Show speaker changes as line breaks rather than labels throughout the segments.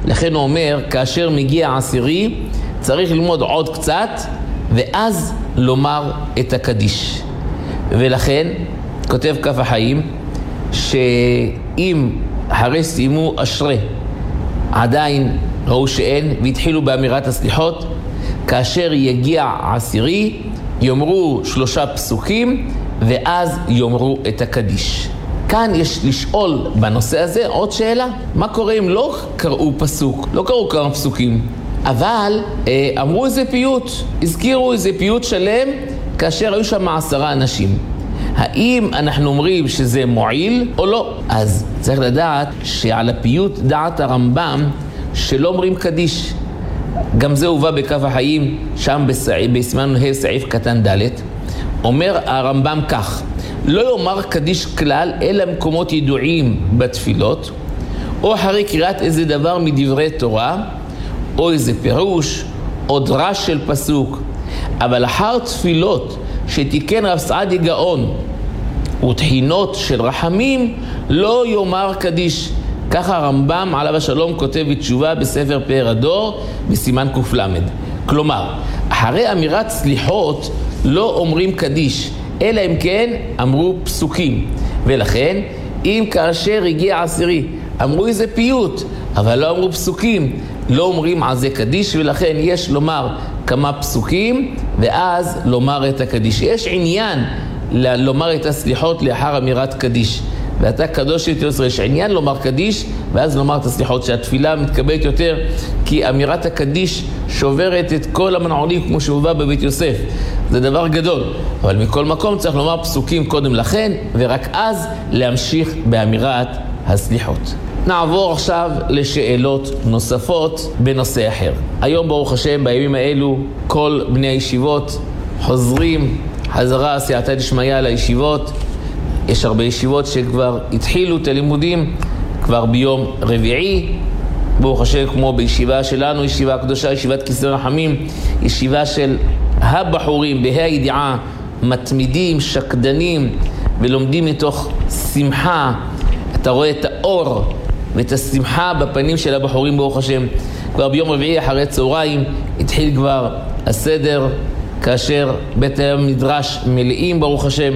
לכן הוא אומר, כאשר מגיע עשירי, צריך ללמוד עוד קצת, ואז לומר את הקדיש. ולכן, כותב כף החיים, שאם אחרי סיימו אשרי, עדיין ראו שאין, והתחילו באמירת הסליחות, כאשר יגיע עשירי, יאמרו 3 פסוקים, ואז יאמרו את הקדיש. כאן יש לשאול בנושא הזה עוד שאלה. מה קורה אם לא קראו פסוק, לא קראו כמה פסוקים, אבל אמרו איזה פיוט, הזכירו איזה פיוט שלם, כאשר היו שם 10 אנשים. האם אנחנו אומרים שזה מועיל או לא? אז צריך לדעת שעל הפיוט דעת הרמב"ם שלא אומרים קדיש. גם זה הובא בכף החיים, שם בסימן ה' סעיף קטן ד', אומר הרמב"ם כך, לא יאמר קדיש כלל אלא מקומות ידועים בתפילות, או אחרי קריאת איזה דבר מדברי תורה, או איזה פירוש, או דרש של פסוק. אבל אחר תפילות שתיקן רב סעדיה גאון ותחינות של רחמים, לא יאמר קדיש. ככה הרמב"ם עליו השלום כותב בתשובה בספר פאר הדור בסימן ק"ל. כלומר, אחרי אמירת סליחות לא אומרים קדיש, אלא אם כן אמרו פסוקים. ולכן, אם כאשר הגיע עשירי אמרו איזה פיוט, אבל לא אמרו פסוקים, לא אומרים על זה קדיש, ולכן יש לומר כמה פסוקים, ואז לומר את הקדיש. יש עניין לומר את הסליחות לאחר אמירת קדיש. ואתה קדוש את יוסר, יש עניין לומר קדיש, ואז לומר את הסליחות, שהתפילה מתקבלת יותר, כי אמירת הקדיש שוברת את כל המנעולים כמו שהובא בבית יוסף. זה דבר גדול. אבל מכל מקום צריך לומר פסוקים קודם לכן, ורק אז להמשיך באמירת הסליחות. נעבור עכשיו לשאלות נוספות בנושא אחר. היום ברוך השם, בימים האלו, כל בני הישיבות חוזרים חזרה סייעתא דשמיא לישיבות. יש הרבה ישיבות שכבר התחילו את הלימודים כבר ביום רביעי, ברוך השם, כמו בישיבה שלנו, ישיבה קדושה, ישיבת כיסא רחמים, ישיבה של הבחורים בה"א הידיעה, מתמידים, שקדנים, ולומדים מתוך שמחה. אתה רואה את האור ואת השמחה בפנים של הבחורים, ברוך השם. כבר ביום רביעי אחרי צהריים התחיל כבר הסדר, כאשר בית המדרש מלאים, ברוך השם,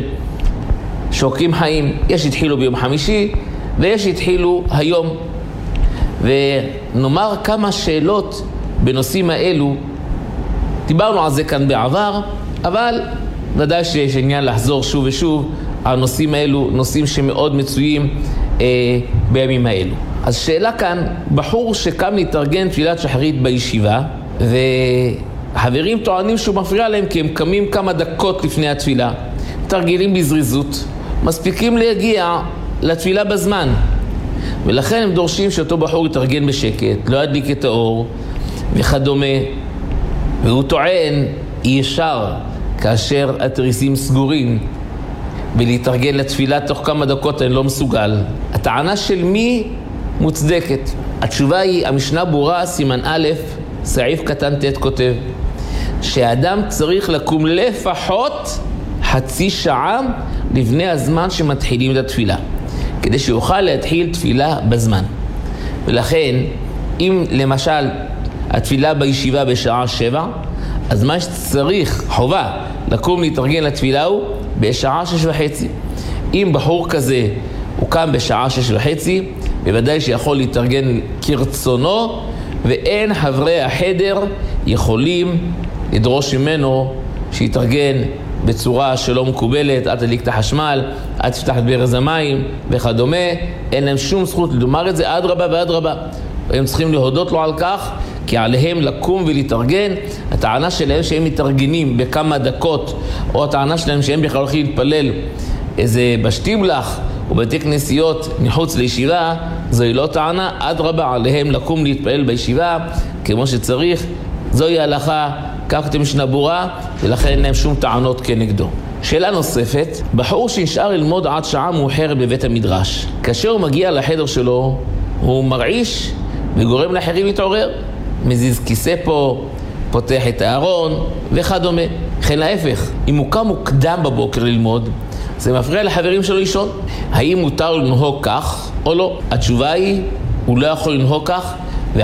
שוקים חיים. יש התחילו ביום חמישי ויש התחילו היום. ונאמר כמה שאלות בנושאים האלו. דיברנו על זה כאן בעבר, אבל ודאי שיש עניין לחזור שוב ושוב על נושאים האלו, נושאים שמאוד מצויים בימים האלו. אז שאלה כאן, בחור שקם להתארגן תפילת שחרית בישיבה, וחברים טוענים שהוא מפריע להם כי הם קמים כמה דקות לפני התפילה, תרגילים בזריזות, מספיקים להגיע לתפילה בזמן, ולכן הם דורשים שאותו בחור יתארגן בשקט, לא ידליק את האור וכדומה. והוא טוען אי אפשר כאשר התריסים סגורים ולהתארגן לתפילה תוך כמה דקות, אני לא מסוגל. הטענה של מי מוצדקת? התשובה היא, המשנה ברורה סימן א' סעיף קטן ט' כותב שהאדם צריך לקום לפחות חצי שעה לפני הזמן שמתחילים את התפילה, כדי שיוכל להתחיל תפילה בזמן. ולכן אם למשל התפילה בישיבה בשעה 7, אז מה שצריך, חובה, לקום להתארגן לתפילה הוא בשעה 6:30. אם בחור כזה הוא קם בשעה 6:30, בוודאי שיכול להתארגן כרצונו, ואין חברי החדר יכולים לדרוש ממנו שיתארגן בצורה שלא מקובלת, אל תדליק את החשמל, אל תפתח את ברז המים וכדומה. אין להם שום זכות לומר את זה, אדרבה ואדרבה. הם צריכים להודות לו על כך, כי עליהם לקום ולהתארגן. הטענה שלהם שהם מתארגנים בכמה דקות, או הטענה שלהם שהם בכלל הולכים להתפלל איזה בשטיבלח או בתי כנסיות מחוץ לישיבה, זוהי לא טענה. אדרבה, עליהם לקום להתפלל בישיבה כמו שצריך. זוהי ההלכה, כך כתוב משנה ברורה, ולכן אין להם שום טענות כנגדו. שאלה נוספת, בחור שנשאר ללמוד עד שעה מאוחרת בבית המדרש, כאשר הוא מגיע לחדר שלו הוא מרעיש וגורם לאחרים להתעורר, מזיז כיסא פה, פותח את הארון וכדומה. לכן להפך, אם הוא קם מוקדם בבוקר ללמוד, זה מפריע לחברים שלו לישון. האם מותר לנהוג כך או לא? התשובה היא, הוא לא יכול לנהוג כך,